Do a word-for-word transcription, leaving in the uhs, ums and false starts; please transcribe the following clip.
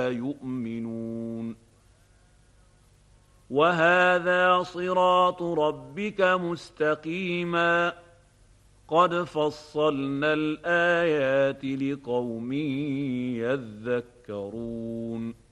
يؤمنون وهذا صراط ربك مستقيما قد فصلنا الآيات لقوم يذكرون